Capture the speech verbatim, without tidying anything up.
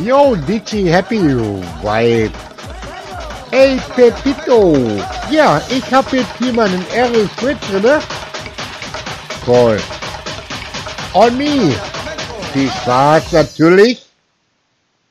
Yo, Digi Happy Vibe. Ey, Pepito. Ja, ich habe jetzt hier meinen R S mit drinne. Toll. On me. Viel Spaß natürlich.